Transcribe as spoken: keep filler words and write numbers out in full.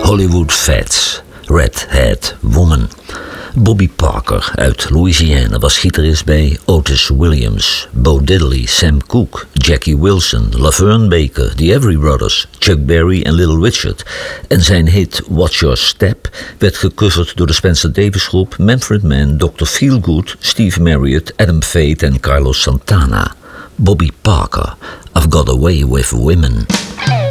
Hollywood Fats, Red Hat Woman. Bobby Parker uit Louisiana was gitarist bij Otis Williams, Bo Diddley, Sam Cooke, Jackie Wilson, Laverne Baker, The Everly Brothers, Chuck Berry en Little Richard. En zijn hit Watch Your Step werd gecoverd door de Spencer Davis groep, Manfred Mann, dokter Feelgood, Steve Marriott, Adam Faith en Carlos Santana. Bobby Parker, I've Got a Way with Women.